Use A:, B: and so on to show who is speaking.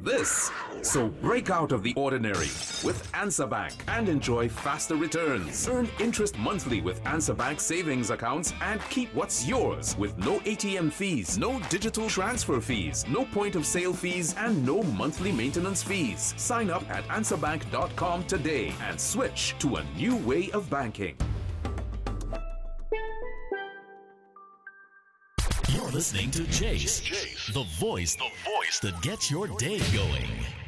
A: this. So break out of the ordinary with Answer Bank and enjoy faster returns. Earn interest monthly with Answer Bank savings accounts and keep what's yours with no ATM fees, no digital transfer fees, no point of sale fees, and no monthly maintenance fees. Sign up at answerbank.com today and switch to a new way of banking.
B: You're listening to Jace, the voice that gets your day going.